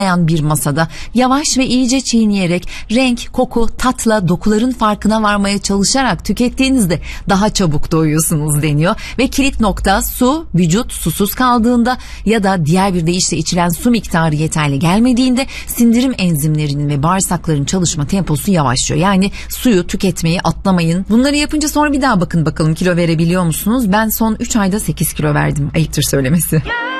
bir masada yavaş ve iyice çiğneyerek renk, koku, tatla, dokuların farkına varmaya çalışarak tükettiğinizde daha çabuk doyuyorsunuz deniyor. Ve kilit nokta su. Vücut susuz kaldığında ya da diğer bir deyişle içilen su miktarı yeterli gelmediğinde sindirim enzimlerinin ve bağırsakların çalışma temposu yavaşlıyor. Yani suyu tüketmeyi atlamayın. Bunları yapınca sonra bir daha bakın bakalım kilo verebiliyor musunuz? Ben son 3 ayda 8 kilo verdim. Ayıptır söylemesi.